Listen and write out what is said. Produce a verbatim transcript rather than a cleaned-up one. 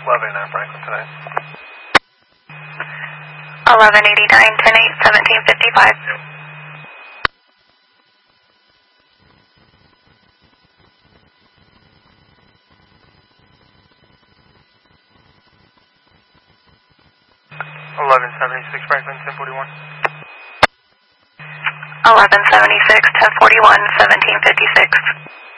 eleven eighty-nine Franklin tonight. eleven eighty-nine, ten eight, seventeen fifty-five. eleven seventy-six Franklin, ten forty-one. eleven seventy-six, ten forty-one, seventeen fifty-six.